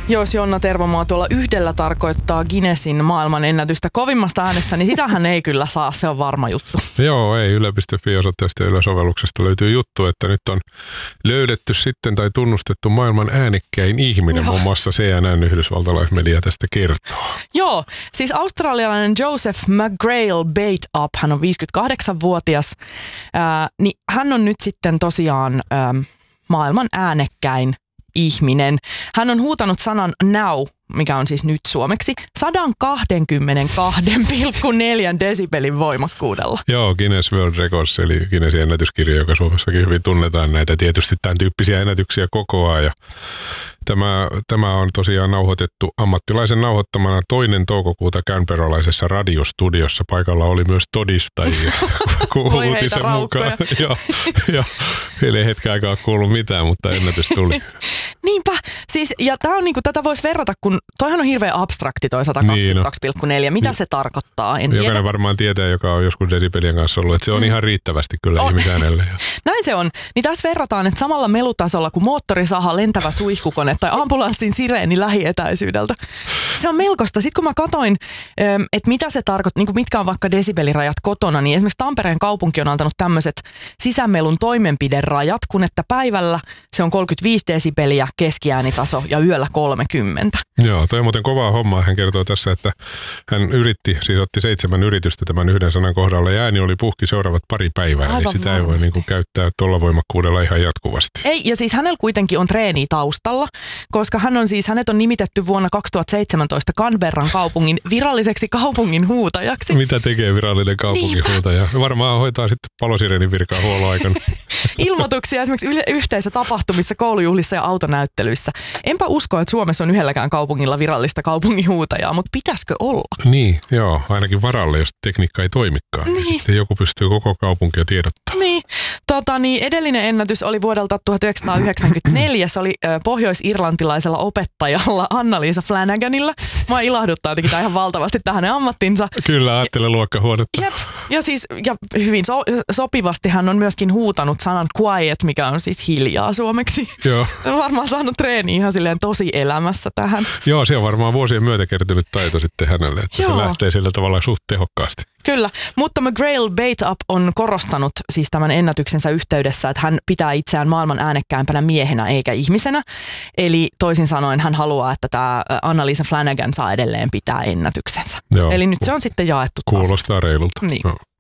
Jos Jonna Tervomaa tuolla yhdellä tarkoittaa Guinnessin maailman ennätystä kovimmasta äänestä, niin sitähän ei kyllä saa, se on varma juttu. Joo, ei yle.fi-osoitteesta ja Yle-sovelluksesta löytyy juttu, että nyt on löydetty sitten tai tunnustettu maailman äänekkäin ihminen, muun muassa CNN yhdysvaltalaismedia tästä kertoo. Joo, siis australialainen Joseph McGrail Bate-Up, hän on 58-vuotias, niin hän on nyt sitten tosiaan maailman äänekkäin ihminen. Hän on huutanut sanan now, mikä on siis nyt suomeksi, 122,4 desibelin voimakkuudella. Joo, Guinness World Records, eli Guinnessin ennätyskirja, joka Suomessakin hyvin tunnetaan. Näitä tietysti tämän tyyppisiä ennätyksiä kokoaa. Ja tämä on tosiaan nauhoitettu ammattilaisen nauhoittamana 2. toukokuuta canberralaisessa radiostudiossa. Paikalla oli myös todistajia uutisen mukaan. Joo, eli ei hetken aikaa kuullut mitään, mutta ennätys tuli. Niinpä, siis, ja tää on niinku, tätä voisi verrata, kun toihan on hirveän abstrakti toi 122,4. Mitä se tarkoittaa? En Jokainen tiedä. varmaan tietää, joka on joskus desibelien kanssa ollut, että se on ihan riittävästi kyllä ihmisäänelle. Näin se on. Niin tässä verrataan, että samalla melutasolla kuin moottorisaha, lentävä suihkukone tai ambulanssin sireeni lähietäisyydeltä. Se on melkoista. Sitten kun mä katsoin, että mitä se tarkoittaa, niin mitkä on vaikka desibelirajat kotona, niin esimerkiksi Tampereen kaupunki on antanut tämmöiset sisämelun toimenpiderajat, kun että päivällä se on 35 desibeliä keskiäänitaso ja yöllä 30. Joo, toi on muuten kovaa hommaa. Hän kertoo tässä, että hän otti 7 yritystä tämän yhden sanan kohdalla ja ääni oli puhki seuraavat pari päivää. Aivan eli sitä varmasti. ei voi niinku käyttää tuolla voimakkuudella ihan jatkuvasti. Ei, ja siis hänellä kuitenkin on treeni taustalla, koska hänet on nimitetty vuonna 2017 Canberran kaupungin viralliseksi kaupungin huutajaksi. Mitä tekee virallinen kaupunginhuutaja? Varmaan hoitaa sitten palosirenin virkaa huolloaikana. Ilmoituksia esimerkiksi yhteisötapahtumissa, koulujuhlissa ja autonäyttelyissä. Enpä usko, että Suomessa on yhdelläkään kaupungilla virallista kaupunginhuutajaa, mutta pitäisikö olla? Niin, joo, ainakin varalle, jos tekniikka ei toimikaan. Niin. Sitten joku pystyy koko kaupunkia tiedottamaan. Niin, edellinen ennätys oli vuodelta 1994. Se oli pohjois-irlantilaisella opettajalla Anna-Liisa Flanaganilla. Mua ilahduttaa jotenkin tämä ihan valtavasti tähän ammattinsa. Kyllä, ajattelen luokkahuonetta. Jep. Ja hyvin sopivasti hän on myöskin huutanut sanan quiet, mikä on siis hiljaa suomeksi. Joo. On varmaan saanut treeniä ihan silleen tosi elämässä tähän. Joo, se on varmaan vuosien myötä kertynyt taito sitten hänelle, että se lähtee sillä tavalla suht tehokkaasti. Kyllä, mutta McGrail Bate-Up on korostanut siis tämän ennätyksensä yhteydessä, että hän pitää itseään maailman äänekkäämpänä miehenä eikä ihmisenä. Eli toisin sanoen hän haluaa, että tämä Anna-Liisa Flanagan saa edelleen pitää ennätyksensä. Joo. Eli nyt se on sitten jaettu taas. Kuulostaa reilulta. Niin. No.